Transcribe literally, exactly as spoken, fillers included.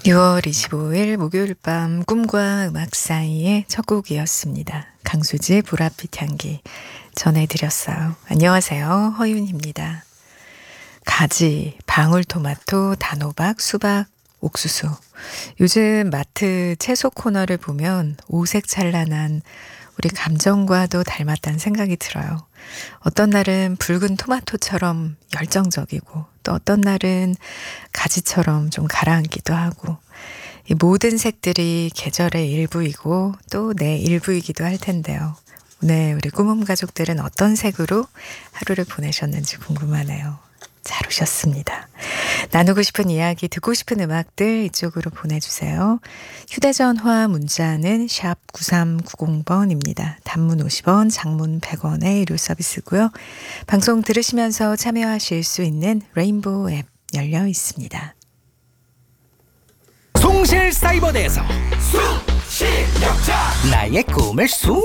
유월 이십오일 목요일 밤 꿈과 음악 사이의 첫 곡이었습니다. 강수지 보랏빛 향기 전해드렸어요. 안녕하세요. 허윤입니다. 가지, 방울토마토, 단호박, 수박, 옥수수. 요즘 마트 채소 코너를 보면 오색 찬란한 우리 감정과도 닮았다는 생각이 들어요. 어떤 날은 붉은 토마토처럼 열정적이고 또 어떤 날은 가지처럼 좀 가라앉기도 하고 이 모든 색들이 계절의 일부이고 또 내 일부이기도 할 텐데요. 오늘 우리 꿈음 가족들은 어떤 색으로 하루를 보내셨는지 궁금하네요. 잘 오셨습니다. 나누고 싶은 이야기, 듣고 싶은 음악들 이쪽으로 보내주세요. 휴대전화 문자는 샵 구삼구공번입니다. 단문 오십 원, 장문 백 원의 유료 서비스고요. 방송 들으시면서 참여하실 수 있는 레인보우 앱 열려 있습니다. 송실사이버대에서 수실력자 나의 꿈을 수